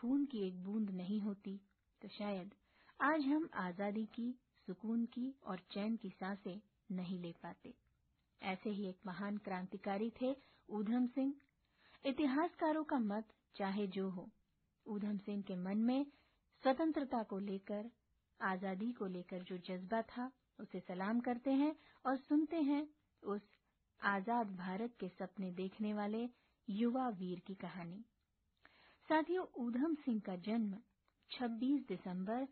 खून की एक बूंद नहीं होती तो शायद आज हम आजादी की, सुकून की और चैन की सांसें नहीं ले पाते। ऐसे ही एक महान क्रांतिकारी थे ऊधम सिंह। इतिहासकारों का मत चाहे जो हो, ऊधम सिंह के मन में स्वतंत्रता को लेकर, आजादी को लेकर जो जज्बा था, उसे सलाम करते हैं और सुनते हैं उस आजाद भारत के सपने देखने वाले युवा वीर की कहानी। साथियों, ऊधम सिंह का जन्म 26 दिसंबर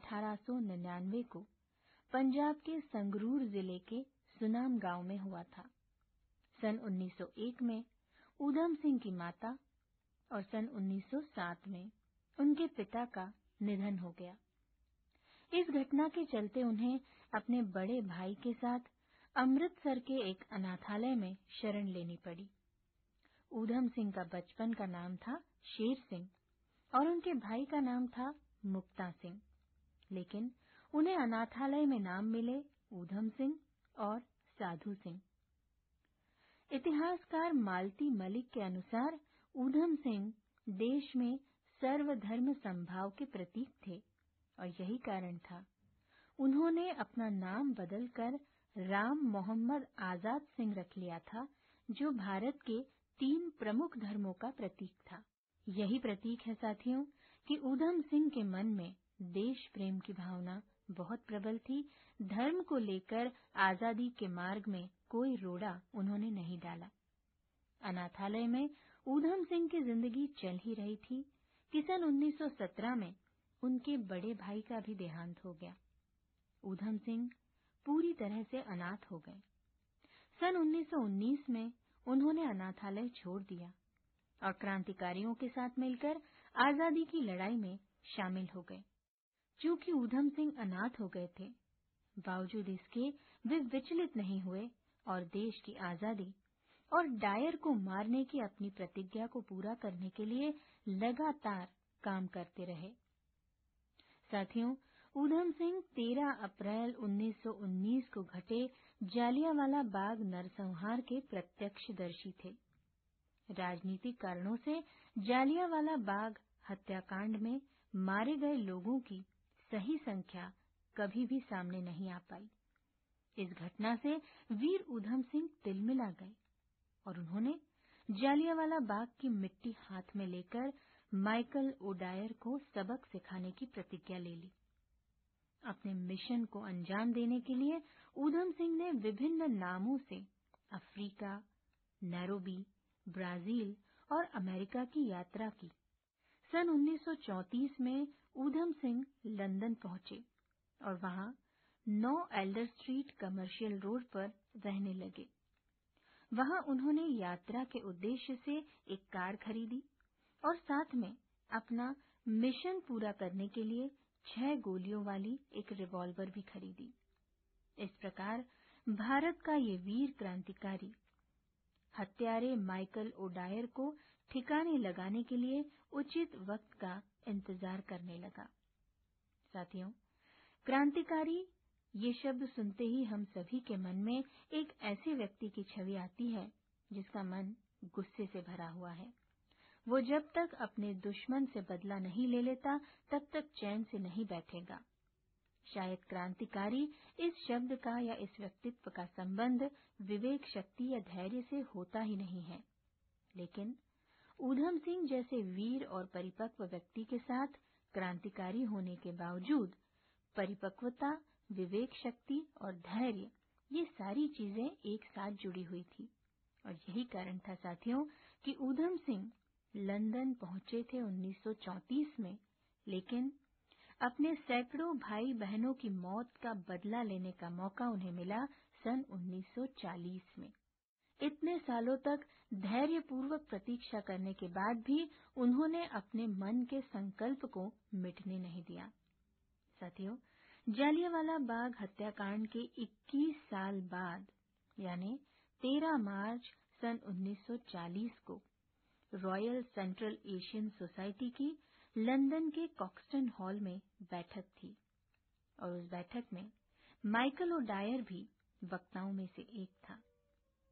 1899 को पंजाब के संगरूर जिले के सुनाम गांव में हुआ था। सन 1901 में ऊधम सिंह की माता और सन 1907 में उनके पिता का निधन हो गया। इस घटना के चलते उन्हें अपने बड़े भाई के साथ अमृतसर के एक अनाथालय में शरण लेनी पड़ी। ऊधम सिंह का बचपन का नाम था शेर सिंह और उनके भाई का नाम था मुक्ता सिंह, लेकिन उन्हें अनाथालय में नाम मिले ऊधम सिंह और साधु सिंह। इतिहासकार मालती मलिक के अनुसार ऊधम सिंह देश में सर्वधर्म समभाव के प्रतीक थे और यही कारण था उन्होंने अपना नाम बदलकर राम मोहम्मद आजाद सिंह रख लिया था, जो भारत के 3 प्रमुख धर्मों का प्रतीक था। यही प्रतीक है साथियों कि ऊधम सिंह के मन में देश प्रेम की भावना बहुत प्रबल थी। धर्म को लेकर आजादी के मार्ग में कोई रोड़ा उन्होंने नहीं डाला। अनाथालय में ऊधम सिंह की जिंदगी चल ही रही थी कि सन 1917 में उनके बड़े भाई का भी देहांत हो गया। ऊधम सिंह पूरी तरह से अनाथ हो गए। सन 1919 में उन्होंने अनाथालय छोड़ दिया और क्रांतिकारियों के साथ मिलकर आजादी की लड़ाई में शामिल हो गए। चूंकि ऊधम सिंह अनाथ हो गए थे, बावजूद इसके वे विचलित नहीं हुए और देश की आजादी और डायर को मारने की अपनी प्रतिज्ञा को पूरा करने के लिए लगातार काम करते रहे। साथियों, ऊधम सिंह 13 अप्रैल 1919 को घटे जालियांवाला बाग नरसंहार के प्रत्यक्षदर्शी थे। राजनीतिक कारणों से जालियांवाला बाग हत्याकांड में मारे गए लोगों की सही संख्या कभी भी सामने नहीं आ पाई। इस घटना से वीर ऊधम सिंह तिलमिला गए और उन्होंने जालियांवाला बाग की मिट्टी हाथ में लेकर माइकल ओडायर को सबक सिखाने की प्रतिज्ञा ले ली। अपने मिशन को अंजाम देने के लिए ऊधम सिंह ने विभिन्न नामों से अफ्रीका, नैरोबी, ब्राजील और अमेरिका की यात्रा की। सन 1934 में ऊधम सिंह लंदन पहुंचे और वहां 9 एल्डर स्ट्रीट कमर्शियल रोड पर रहने लगे। वहां उन्होंने यात्रा के उद्देश्य से एक कार खरीदी और साथ में अपना मिशन पूरा करने के लिए 6 गोलियों वाली एक रिवॉल्वर भी खरीदी। इस प्रकार भारत का ये वीर क्रांतिकारी हत्यारे माइकल ओडायर को ठिकाने लगाने के लिए उचित वक्त का इंतजार करने लगा। साथियों, क्रांतिकारी ये शब्द सुनते ही हम सभी के मन में एक ऐसे व्यक्ति की छवि आती है जिसका मन गुस्से से भरा हुआ है। वो जब तक अपने दुश्मन से बदला नहीं ले लेता तब तक चैन से नहीं बैठेगा। शायद क्रांतिकारी इस शब्द का या इस व्यक्तित्व का संबंध विवेक शक्ति या धैर्य से होता ही नहीं है, लेकिन ऊधम सिंह जैसे वीर और परिपक्व व्यक्ति के साथ क्रांतिकारी होने के बावजूद परिपक्वता, विवेक शक्ति और धैर्य, ये सारी चीजें एक साथ जुड़ी हुई थी। और यही कारण था साथियों कि ऊधम सिंह लंदन पहुंचे थे 1934 में, लेकिन अपने सैकड़ों भाई बहनों की मौत का बदला लेने का मौका उन्हें मिला सन 1940 में। इतने सालों तक धैर्यपूर्वक प्रतीक्षा करने के बाद भी उन्होंने अपने मन के संकल्प को मिटने नहीं दिया। साथियों, जालियांवाला बाग हत्याकांड के 21 साल बाद यानी 13 मार्च सन 1940 को रॉयल सेंट्रल एशियन सोसाइटी की लंदन के कॉक्सटन हॉल में बैठक थी और उस बैठक में माइकल ओडायर भी वक्ताओं में से एक था।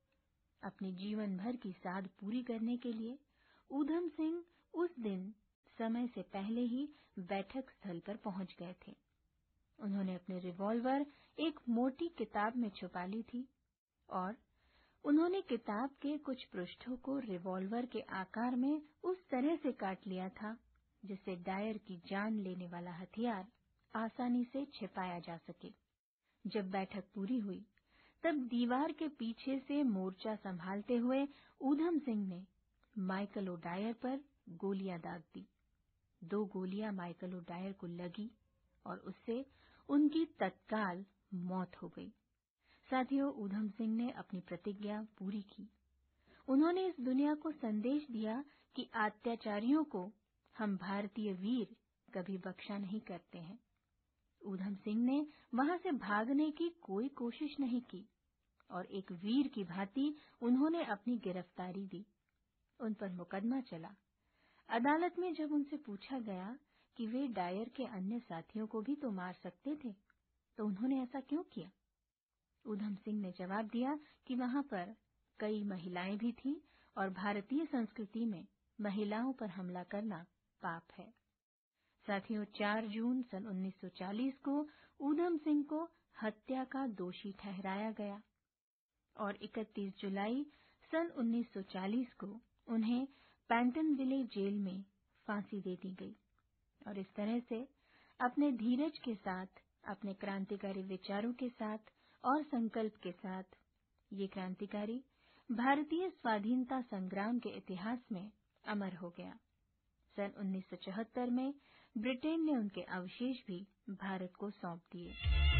अपने जीवन भर की साध पूरी करने के लिए ऊधम सिंह उस दिन समय से पहले ही बैठक स्थल पर पहुंच गए थे। उन्होंने अपने रिवॉल्वर एक मोटी किताब में छुपा ली थी और उन्होंने किताब के कुछ पृष्ठों को रिवॉल्वर के आकार में उस तरह से काट लिया था जिससे डायर की जान लेने वाला हथियार आसानी से छिपाया जा सके। जब बैठक पूरी हुई तब दीवार के पीछे से मोर्चा संभालते हुए ऊधम सिंह ने माइकल ओडायर पर गोलियां दाग दी। 2 गोलियां माइकल ओडायर को लगी और उससे उनकी तत्काल मौत हो गई। साथियों, ऊधम सिंह ने अपनी प्रतिज्ञा पूरी की। उन्होंने इस दुनिया को संदेश दिया कि अत्याचारियों को हम भारतीय वीर कभी बख्शा नहीं करते हैं। ऊधम सिंह ने वहां से भागने की कोई कोशिश नहीं की और एक वीर की भांति उन्होंने अपनी गिरफ्तारी दी। उन पर मुकदमा चला। अदालत में जब उनसे पूछा गया कि वे डायर के अन्य साथियों को भी तो मार सकते थे, तो उन्होंने ऐसा क्यों किया? ऊधम सिंह ने जवाब दिया कि वहां पर कई महिलाएं भी थीं और भारतीय संस्कृति में महिलाओं पर हमला करना पाप है। साथियों, 4 जून सन 1940 को ऊधम सिंह को हत्या का दोषी ठहराया गया और 31 जुलाई सन 1940 को उन्हें पैंटनविले जेल में फांसी दे दी गई। और इस तरह से अपने धीरज के साथ, अपने क्रांतिकारी विचारों के साथ और संकल्प के साथ ये क्रांतिकारी भारतीय स्वाधीनता संग्राम के इतिहास में अमर हो गया। सन 1974 में ब्रिटेन ने उनके अवशेष भी भारत को सौंप दिए।